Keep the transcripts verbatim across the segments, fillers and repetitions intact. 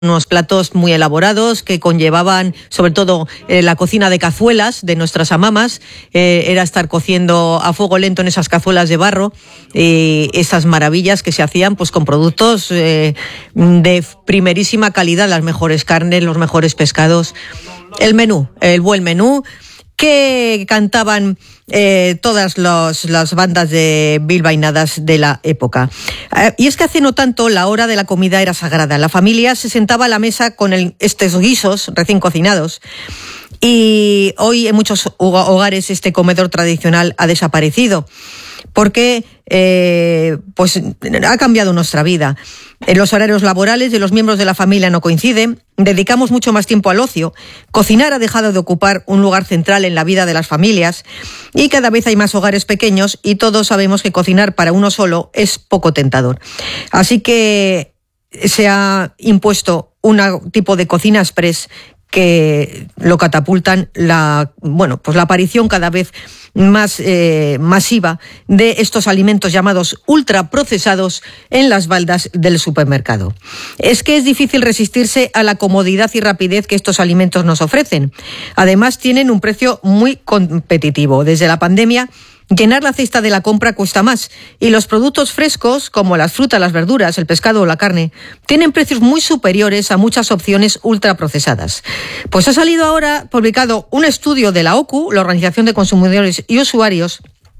unos platos muy elaborados que conllevaban sobre todo eh, la cocina de cazuelas de nuestras amamas, eh, era estar cociendo a fuego lento en esas cazuelas de barro, eh, esas maravillas que se hacían pues con productos eh, de primerísima calidad, las mejores carnes, los mejores pescados, el menú, el buen menú que cantaban eh, todas los, las bandas de bilbainadas de la época. Eh, y es que hace no tanto la hora de la comida era sagrada. La familia se sentaba a la mesa con el, estos guisos recién cocinados. Y hoy en muchos hogares este comedor tradicional ha desaparecido porque eh, pues ha cambiado nuestra vida. En los horarios laborales de los miembros de la familia no coinciden, dedicamos mucho más tiempo al ocio, cocinar ha dejado de ocupar un lugar central en la vida de las familias y cada vez hay más hogares pequeños y todos sabemos que cocinar para uno solo es poco tentador. Así que se ha impuesto un tipo de cocina express que lo catapultan la, bueno, pues la aparición cada vez más eh, masiva de estos alimentos llamados ultraprocesados en las baldas del supermercado. Es que es difícil resistirse a la comodidad y rapidez que estos alimentos nos ofrecen. Además, tienen un precio muy competitivo. Desde la pandemia, llenar la cesta de la compra cuesta más y los productos frescos, como las frutas, las verduras, el pescado o la carne, tienen precios muy superiores a muchas opciones ultraprocesadas. Pues ha salido ahora publicado un estudio de la O C U, la Organización de Consumidores y Usuarios,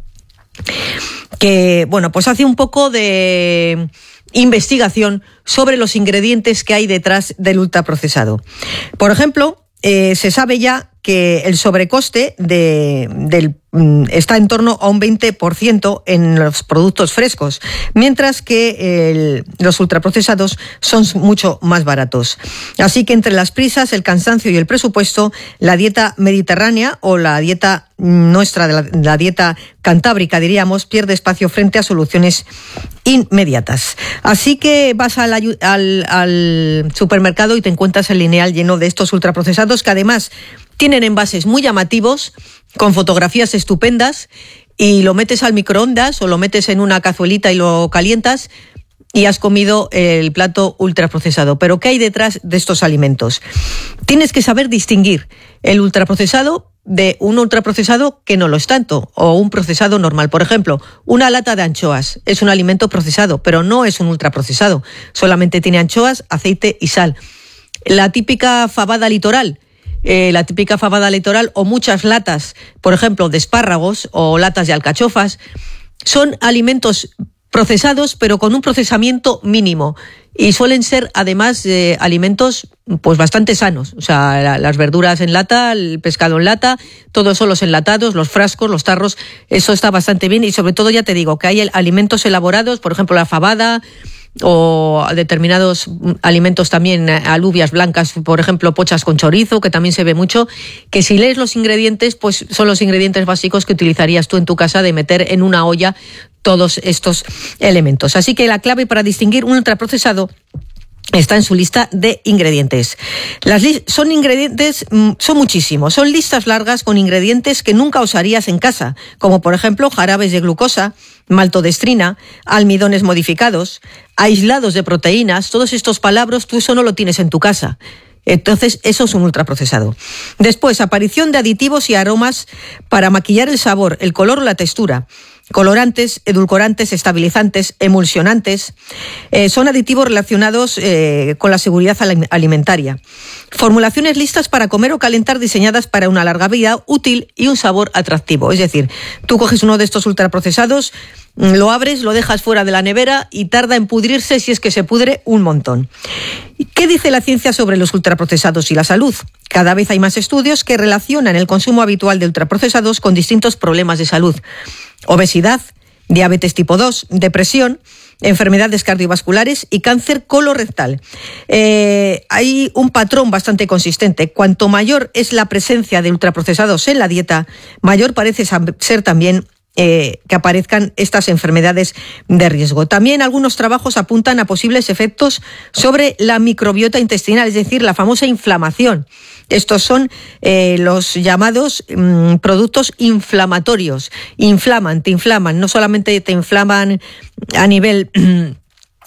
que, bueno, pues hace un poco de investigación sobre los ingredientes que hay detrás del ultraprocesado. Por ejemplo, eh, se sabe ya que el sobrecoste de, del, está en torno a un veinte por ciento en los productos frescos, mientras que el, los ultraprocesados son mucho más baratos. Así que entre las prisas, el cansancio y el presupuesto, la dieta mediterránea o la dieta nuestra, la, la dieta cantábrica, diríamos, pierde espacio frente a soluciones inmediatas. Así que vas al, al, al supermercado y te encuentras el lineal lleno de estos ultraprocesados que además tienen envases muy llamativos, con fotografías estupendas, y lo metes al microondas o lo metes en una cazuelita y lo calientas y has comido el plato ultraprocesado. Pero ¿qué hay detrás de estos alimentos? Tienes que saber distinguir el ultraprocesado de un ultraprocesado que no lo es tanto, o un procesado normal. Por ejemplo, una lata de anchoas es un alimento procesado, pero no es un ultraprocesado. Solamente tiene anchoas, aceite y sal. La típica fabada litoral, Eh, la típica fabada litoral o muchas latas, por ejemplo, de espárragos o latas de alcachofas, son alimentos procesados pero con un procesamiento mínimo y suelen ser además eh, alimentos pues bastante sanos. O sea, la, las verduras en lata, el pescado en lata, todos son los enlatados, los frascos, los tarros, eso está bastante bien y sobre todo ya te digo que hay alimentos elaborados, por ejemplo la fabada, o determinados alimentos también, alubias blancas, por ejemplo, pochas con chorizo, que también se ve mucho, que si lees los ingredientes, pues son los ingredientes básicos que utilizarías tú en tu casa de meter en una olla todos estos elementos. Así que la clave para distinguir un ultraprocesado está en su lista de ingredientes. Las li- son ingredientes, son muchísimos, son listas largas con ingredientes que nunca usarías en casa, como por ejemplo jarabes de glucosa, maltodestrina, almidones modificados, aislados de proteínas. Todos estos palabras tú eso no lo tienes en tu casa. Entonces, eso es un ultraprocesado. Después, aparición de aditivos y aromas para maquillar el sabor, el color o la textura. Colorantes, edulcorantes, estabilizantes, emulsionantes, eh, son aditivos relacionados eh, con la seguridad alimentaria. Formulaciones listas para comer o calentar diseñadas para una larga vida útil y un sabor atractivo. Es decir, tú coges uno de estos ultraprocesados, lo abres, lo dejas fuera de la nevera y tarda en pudrirse, si es que se pudre, un montón. ¿Qué dice la ciencia sobre los ultraprocesados y la salud? Cada vez hay más estudios que relacionan el consumo habitual de ultraprocesados con distintos problemas de salud. Obesidad, diabetes tipo dos, depresión, enfermedades cardiovasculares y cáncer colorectal. Eh, hay un patrón bastante consistente. Cuanto mayor es la presencia de ultraprocesados en la dieta, mayor parece ser también Eh, que aparezcan estas enfermedades de riesgo. También algunos trabajos apuntan a posibles efectos sobre la microbiota intestinal, es decir, la famosa inflamación. Estos son eh, los llamados mmm, productos inflamatorios. Inflaman, te inflaman, no solamente te inflaman a nivel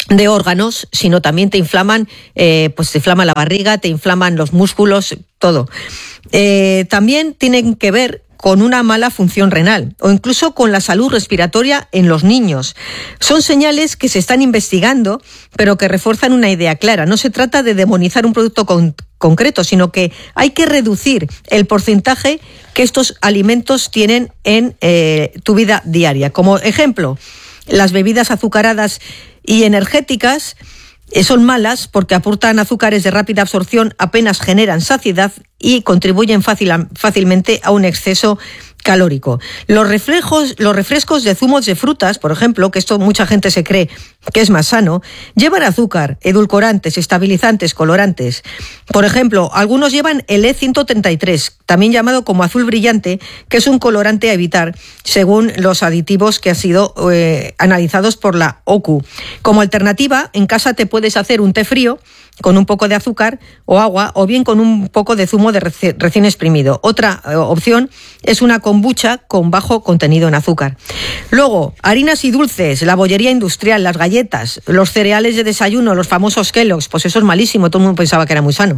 de órganos, sino también te inflaman, eh, pues te inflama la barriga, te inflaman los músculos, todo. Eh, también tienen que ver con una mala función renal o incluso con la salud respiratoria en los niños. Son señales que se están investigando, pero que refuerzan una idea clara. No se trata de demonizar un producto con, concreto, sino que hay que reducir el porcentaje que estos alimentos tienen en eh, tu vida diaria. Como ejemplo, las bebidas azucaradas y energéticas son malas porque aportan azúcares de rápida absorción, apenas generan saciedad y contribuyen fácil, fácilmente a un exceso calórico. Los reflejos, los refrescos de zumos de frutas, por ejemplo, que esto mucha gente se cree que es más sano, llevan azúcar, edulcorantes, estabilizantes, colorantes. Por ejemplo, algunos llevan el E ciento treinta y tres, también llamado como azul brillante, que es un colorante a evitar, según los aditivos que han sido eh, analizados por la O C U. Como alternativa, en casa te puedes hacer un té frío con un poco de azúcar o agua, o bien con un poco de zumo de reci- recién exprimido. Otra eh, opción es una kombucha con bajo contenido en azúcar. Luego, harinas y dulces, la bollería industrial, las galletas, los cereales de desayuno, los famosos Kellogg's, pues eso es malísimo, todo el mundo pensaba que era muy sano.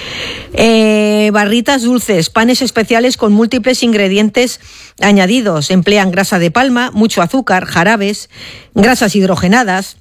Eh, barritas dulces, panes especiales con múltiples ingredientes añadidos, emplean grasa de palma, mucho azúcar, jarabes, grasas hidrogenadas.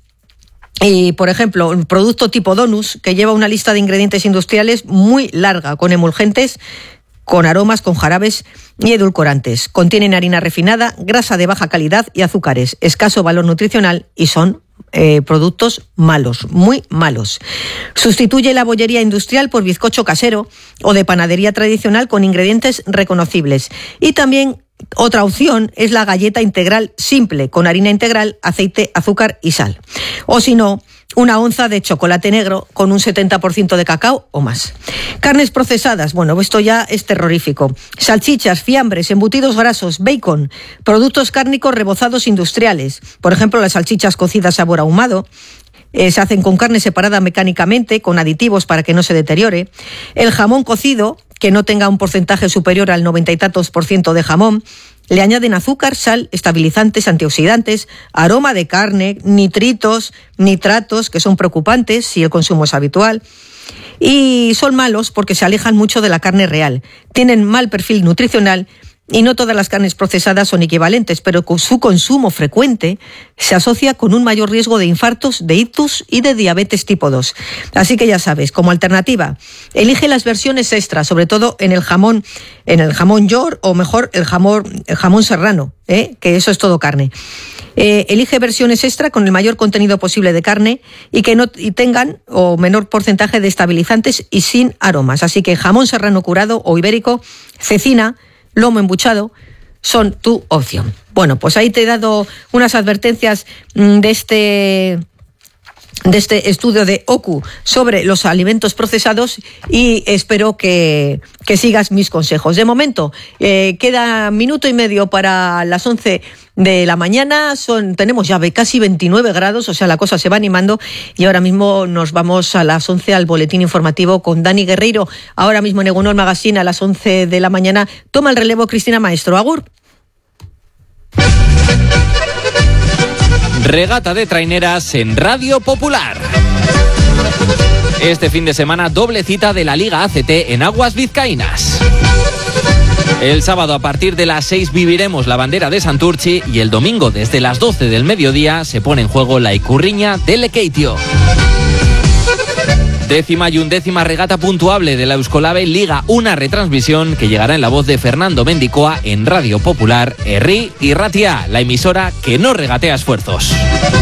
Y, por ejemplo, un producto tipo Donus, que lleva una lista de ingredientes industriales muy larga, con emulgentes, con aromas, con jarabes y edulcorantes. Contienen harina refinada, grasa de baja calidad y azúcares, escaso valor nutricional y son eh, productos malos, muy malos. Sustituye la bollería industrial por bizcocho casero o de panadería tradicional con ingredientes reconocibles. Y también otra opción es la galleta integral simple, con harina integral, aceite, azúcar y sal. O si no, una onza de chocolate negro con un setenta por ciento de cacao o más. Carnes procesadas, bueno, esto ya es terrorífico. Salchichas, fiambres, embutidos grasos, bacon, productos cárnicos rebozados industriales. Por ejemplo, las salchichas cocidas sabor ahumado. Eh, se hacen con carne separada mecánicamente, con aditivos para que no se deteriore. El jamón cocido, que no tenga un porcentaje superior al noventa y tantos por ciento de jamón. Le añaden azúcar, sal, estabilizantes, antioxidantes, aroma de carne, nitritos, nitratos, que son preocupantes si el consumo es habitual. Y son malos porque se alejan mucho de la carne real. Tienen mal perfil nutricional y no todas las carnes procesadas son equivalentes, pero con su consumo frecuente se asocia con un mayor riesgo de infartos, de ictus y de diabetes tipo dos. Así que ya sabes, como alternativa, elige las versiones extra, sobre todo en el jamón, en el jamón york o mejor el jamón, el jamón serrano, ¿eh? Que eso es todo carne. Eh, elige versiones extra con el mayor contenido posible de carne y que no y tengan o menor porcentaje de estabilizantes y sin aromas. Así que jamón serrano curado o ibérico, cecina, lomo embuchado, son tu opción. Bueno, pues ahí te he dado unas advertencias de este, de este estudio de O C U sobre los alimentos procesados y espero que, que sigas mis consejos. De momento, eh, queda minuto y medio para las once de la mañana, son tenemos ya casi veintinueve grados, o sea, la cosa se va animando y ahora mismo nos vamos a las once al boletín informativo con Dani Guerreiro. Ahora mismo en Egunon Magazine a las once de la mañana toma el relevo Cristina Maestro. Agur. Regata de traineras en Radio Popular. Este fin de semana doble cita de la Liga A C T en aguas vizcaínas. El sábado a partir de las seis viviremos la bandera de Santurchi y el domingo desde las doce del mediodía se pone en juego la Icurriña de Lekeitio. Décima y undécima regata puntuable de la Euskolave Liga, una retransmisión que llegará en la voz de Fernando Mendicoa en Radio Popular, Herri y Ratia, la emisora que no regatea esfuerzos.